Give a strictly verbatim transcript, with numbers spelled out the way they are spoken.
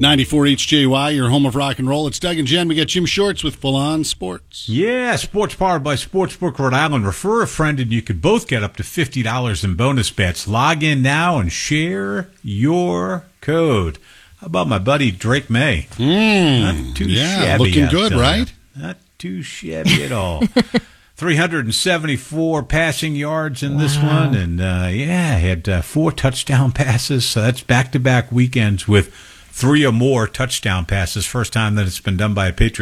ninety-four H J Y, your home of rock and roll. It's Doug and Jen. We got Jim Shorts with Full On Sports. Yeah, sports powered by Sportsbook Rhode Island. Refer a friend and you could both get up to fifty dollars in bonus bets. Log in now and share your code. How about my buddy Drake May? Mm, Not too yeah, shabby. looking out good, there. right? Not too shabby at all. three hundred seventy-four passing yards in this Wow. one. And, uh, yeah, had uh, four touchdown passes. So that's back-to-back weekends with three or more touchdown passes. First time that it's been done by a Patriot